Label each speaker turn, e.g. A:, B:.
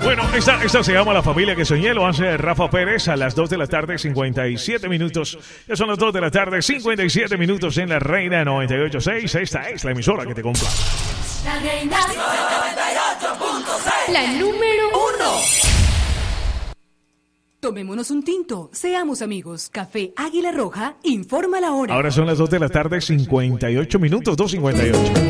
A: Bueno, esta se llama La Familia que Soñé, lo hace Rafa Pérez a las 2 de la tarde, 57 minutos. Ya son las 2 de la tarde, 57 minutos en La Reina 98.6. Esta es la emisora que te complace.
B: La Reina 98.6. La número 1. Tomémonos un tinto, seamos amigos. Café Águila Roja informa la hora.
A: Ahora son las 2 de la tarde, 58 minutos, 2:58.